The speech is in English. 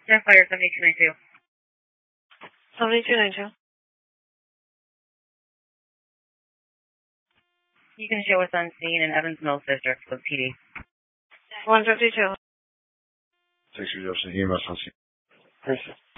Fire 7292. 7292. You can show us on scene in Evans Mills District with PD. 152. 6 Joseph, EMS on scene.